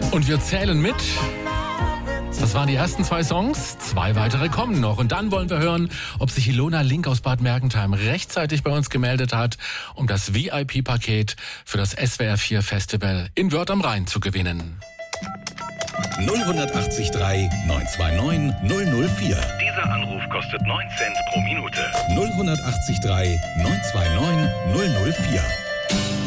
Und wir zählen mit. Das waren die ersten 2 Songs. 2 weitere kommen noch. Und dann wollen wir hören, ob sich Ilona Link aus Bad Mergentheim rechtzeitig bei uns gemeldet hat, um das VIP-Paket für das SWR 4 Festival in Wörth am Rhein zu gewinnen. 08039 929 004. Dieser Anruf kostet 9 Cent pro Minute. 08039 929 004.